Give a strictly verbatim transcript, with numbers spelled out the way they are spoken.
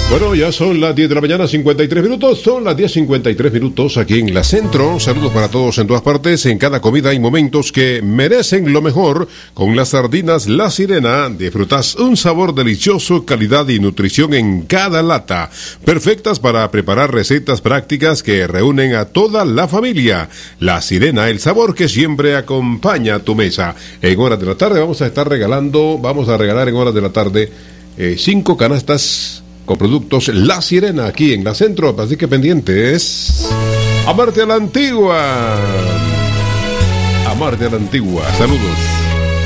Bueno, ya son las diez de la mañana, cincuenta y tres minutos. Son las diez cincuenta y tres minutos aquí en la Centro. Saludos para todos en todas partes. En cada comida hay momentos que merecen lo mejor. Con las sardinas La Sirena disfrutas un sabor delicioso, calidad y nutrición en cada lata. Perfectas para preparar recetas prácticas que reúnen a toda la familia. La Sirena, el sabor que siempre acompaña tu mesa. En horas de la tarde vamos a estar regalando, vamos a regalar en horas de la tarde eh, cinco canastas con productos La Sirena aquí en la Centro, así que pendientes. Amarte a la antigua. Amarte a la antigua. Saludos.